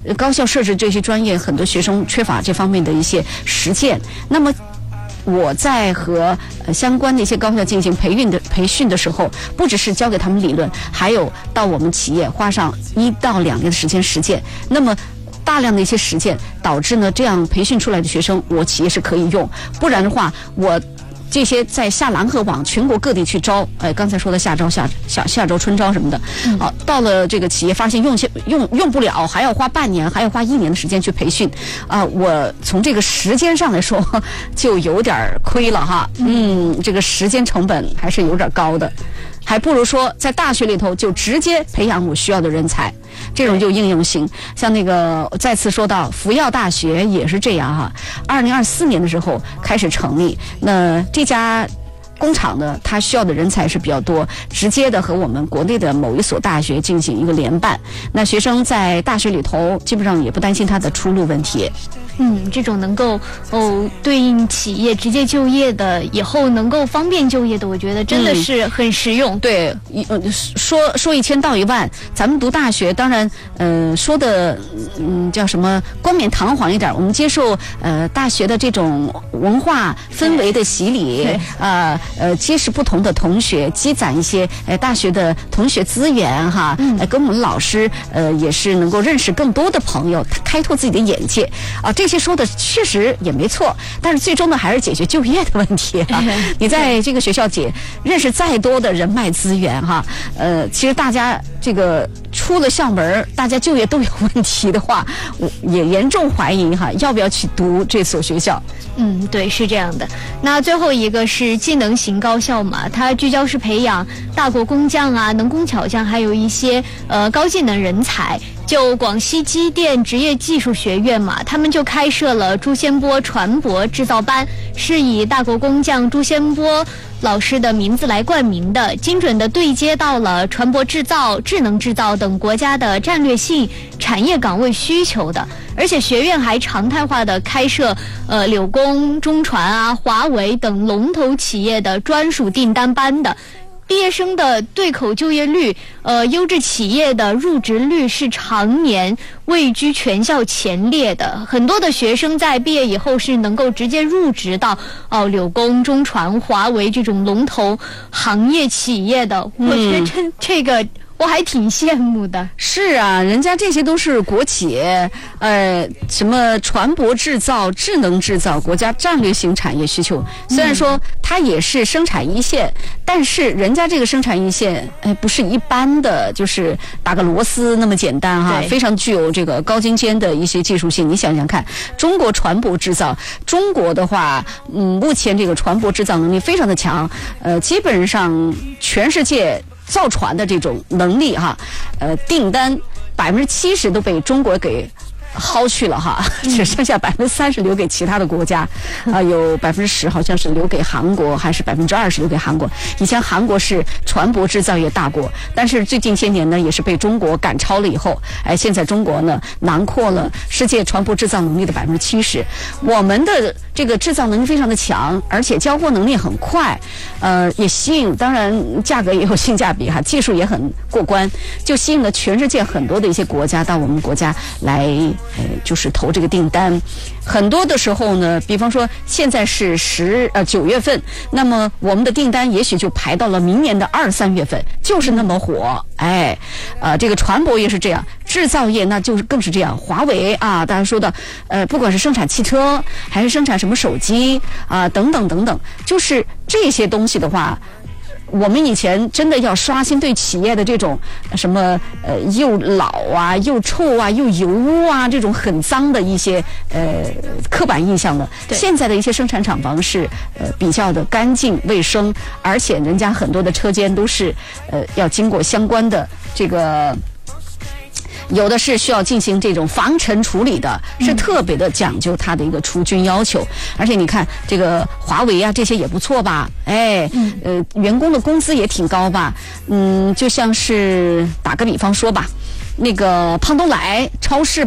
高校设置这些专业，很多学生缺乏这方面的一些实践。那么我在和相关的一些高校进行培训的时候，不只是教给他们理论，还有到我们企业花上1到2年的时间实践。那么大量的一些实践导致呢，这样培训出来的学生，我企业是可以用。不然的话，我这些在下蓝河往全国各地去招，刚才说的夏招、夏招、春招什么的，到了这个企业发现用不了，还要花半年，还要花1年的时间去培训，我从这个时间上来说就有点亏了哈，这个时间成本还是有点高的，还不如说在大学里头就直接培养我需要的人才。这种就应用性，像那个再次说到福耀大学也是这样哈。2024年的时候开始成立，那这家工厂呢，它需要的人才是比较多，直接的和我们国内的某一所大学进行一个联办。那学生在大学里头基本上也不担心他的出路问题。 这种能够对应企业直接就业的，以后能够方便就业的，我觉得真的是很实用。 对，说1000道1万，咱们读大学当然说的叫什么冠冕堂皇一点，我们接受大学的这种文化氛围的洗礼，结识不同的同学，积攒一些大学的同学资源哈，跟我们老师也是能够认识更多的朋友，开拓自己的眼界啊。这些说的确实也没错，但是最终呢还是解决就业的问题啊。你在这个学校认识再多的人脉资源哈，其实大家这个出了校门，大家就业都有问题的话，我也严重怀疑哈，要不要去读这所学校？ 对，是这样的。那最后一个是技能型高校嘛，它聚焦是培养大国工匠啊、能工巧匠，还有一些高技能人才。就广西机电职业技术学院嘛，他们就开设了朱先波船舶制造班，是以大国工匠朱先波老师的名字来冠名的，精准的对接到了船舶制造、智能制造等国家的战略性产业岗位需求的。而且学院还常态化的开设柳工、中船啊、华为等龙头企业的专属订单班的。毕业生的对口就业率，优质企业的入职率是常年位居全校前列的。很多的学生在毕业以后是能够直接入职到柳工、中传、华为这种龙头行业企业的。我觉得这个我还挺羡慕的。 是啊，人家这些都是国企，什么船舶制造、智能制造，国家战略性产业需求。虽然说它也是生产一线，但是人家这个生产一线，不是一般的，就是打个螺丝那么简单哈，非常具有这个高精尖的一些技术性。你想想看，中国船舶制造，中国的话，目前这个船舶制造能力非常的强，基本上全世界造船的这种能力哈，订单70%都被中国给薅去了哈，只剩下30%留给其他的国家，有10%好像是留给韩国，还是20%留给韩国。以前韩国是船舶制造业大国，但是最近些年呢，也是被中国赶超了以后，现在中国呢囊括了世界船舶制造能力的70%。我们的这个制造能力非常的强，而且交货能力很快，也吸引，当然价格也有性价比哈，技术也很过关，就吸引了全世界很多的一些国家到我们国家来。就是投这个订单，很多的时候呢，比方说现在是9月份，那么我们的订单也许就排到了明年的2、3月份，就是那么火。这个船舶业是这样，制造业那就是更是这样。华为啊，大家说的，不管是生产汽车，还是生产什么手机啊，等等等等，就是这些东西的话。我们以前真的要刷新对企业的这种什么又老啊、又臭啊、又油污啊这种很脏的一些刻板印象了。现在的一些生产厂房是比较的干净卫生，而且人家很多的车间都是要经过相关的这个。有的是需要进行这种防尘处理的，是特别的讲究它的一个除菌要求。而且你看这个华为啊，这些也不错吧？员工的工资也挺高吧？就像是打个比方说吧，那个胖东来超市吧，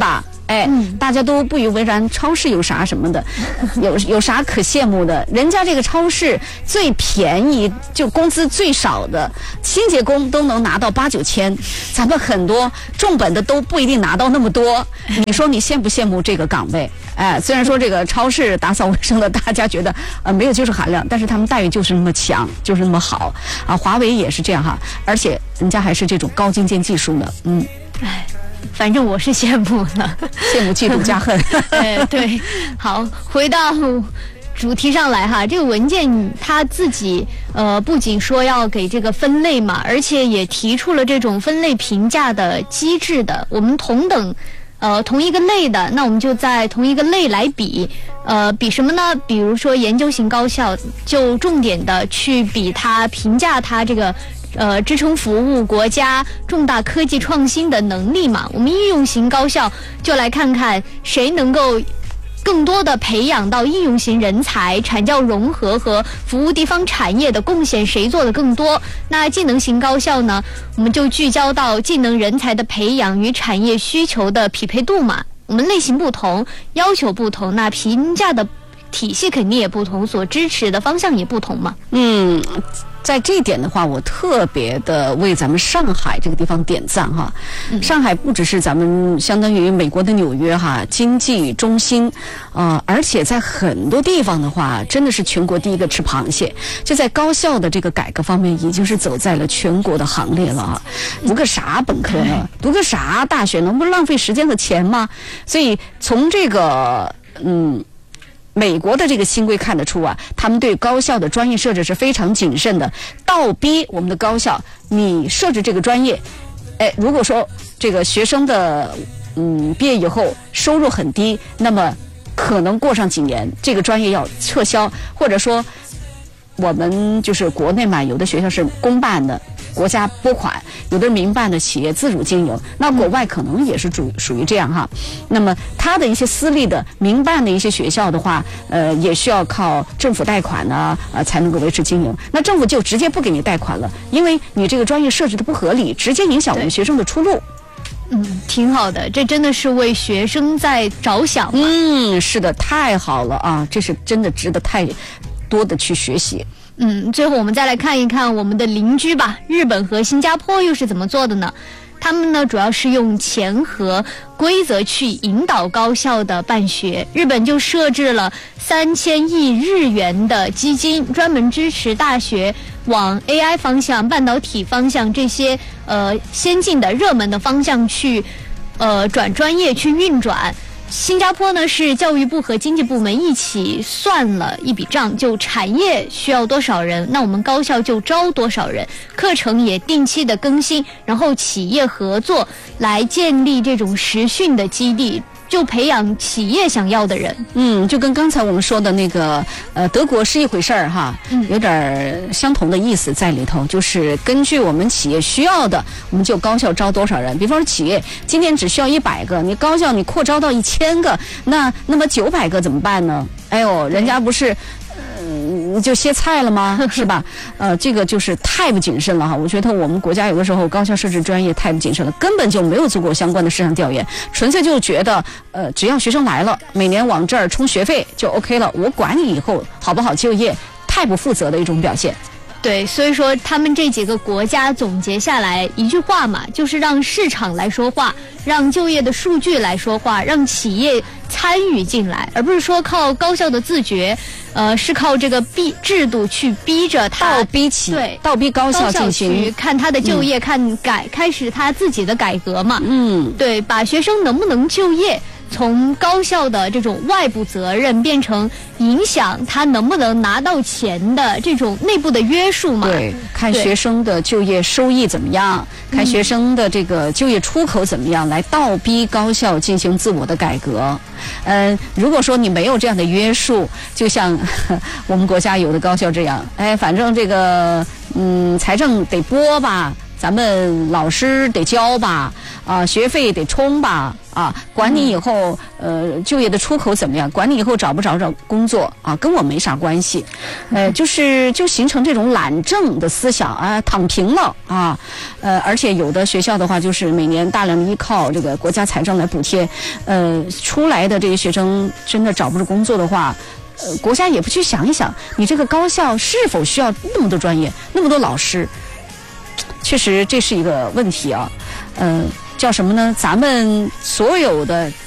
大家都不以为然，超市有啥什么的，有啥可羡慕的？人家这个超市最便宜，就工资最少的清洁工都能拿到8、9千，咱们很多重本的都不一定拿到那么多。你说你羡不羡慕这个岗位？虽然说这个超市打扫卫生的，大家觉得没有技术含量，但是他们待遇就是那么强，就是那么好啊。华为也是这样哈，而且人家还是这种高精尖技术呢， 反正我是羡慕了， 羡慕嫉妒加恨。 对，好，回到主题上来哈，这个文件它自己不仅说要给这个分类嘛，而且也提出了这种分类评价的机制的。我们同一个类的，那我们就在同一个类来比什么呢？比如说研究型高校，就重点的去比它评价它这个支撑服务国家重大科技创新的能力嘛。我们应用型高校就来看看谁能够更多的培养到应用型人才，产教融合和服务地方产业的贡献谁做的更多。那技能型高校呢，我们就聚焦到技能人才的培养与产业需求的匹配度嘛。我们类型不同，要求不同，那评价的体系肯定也不同，所支持的方向也不同嘛。 在这一点的话，我特别的为咱们上海这个地方点赞哈。上海不只是咱们相当于美国的纽约哈，经济中心，而且在很多地方的话，真的是全国第一个吃螃蟹。就在高校的这个改革方面，已经是走在了全国的行列了哈。读个啥本科呢？读个啥大学呢？不是浪费时间和钱吗？所以从这个美国的这个新规看得出啊，他们对高校的专业设置是非常谨慎的，倒逼我们的高校，你设置这个专业，如果说这个学生的毕业以后收入很低，那么可能过上几年这个专业要撤销，或者说我们就是国内嘛，有的学校是公办的，国家拨款，有的是民办的企业自主经营，那国外可能也是属于这样哈。那么它的一些私立的民办的一些学校的话，也需要靠政府贷款呢，才能够维持经营。那政府就直接不给你贷款了，因为你这个专业设置的不合理，直接影响我们学生的出路。 挺好的，这真的是为学生在着想嘛。 是的，太好了啊，这是真的值得太多的去学习。 最后我们再来看一看我们的邻居吧，日本和新加坡又是怎么做的呢？他们呢主要是用钱和规则去引导高校的办学。日本就设置了3000亿日元的基金，专门支持大学往 AI 方向、半导体方向这些先进的热门的方向去转专业去运转。新加坡呢是教育部和经济部门一起算了一笔账，就产业需要多少人，那我们高校就招多少人，课程也定期的更新，然后企业合作来建立这种实训的基地，就培养企业想要的人。 就跟刚才我们说的那个德国是一回事儿哈，有点相同的意思在里头，就是根据我们企业需要的，我们就高校招多少人。比方说企业今天只需要100个，你高校你扩招到1000个，那么900个怎么办呢？人家不是就歇菜了吗？是吧？这个就是太不谨慎了哈。我觉得我们国家有的时候高校设置专业太不谨慎了，根本就没有做过相关的市场调研，纯粹就觉得只要学生来了，每年往这儿充学费就 OK 了，我管你以后好不好就业，太不负责的一种表现。 对，所以说他们这几个国家总结下来一句话嘛，就是让市场来说话，让就业的数据来说话，让企业参与进来，而不是说靠高校的自觉，是靠这个制度去逼着他倒逼高校进行去看他的就业，开始他自己的改革嘛。对，把学生能不能就业从高校的这种外部责任变成影响他能不能拿到钱的这种内部的约束嘛。 对，看学生的就业收益怎么样，看学生的这个就业出口怎么样，来倒逼高校进行自我的改革。如果说你没有这样的约束，就像我们国家有的高校这样，反正这个财政得拨吧，咱们老师得交吧，学费得充吧， 啊，管你以后就业的出口怎么样，管你以后找不着工作啊，跟我没啥关系。就形成这种懒政的思想啊，躺平了啊。而且有的学校的话，就是每年大量的依靠这个国家财政来补贴，出来的这些学生真的找不着工作的话，国家也不去想一想，你这个高校是否需要那么多专业、那么多老师？确实这是一个问题啊。叫什么呢？咱们所有的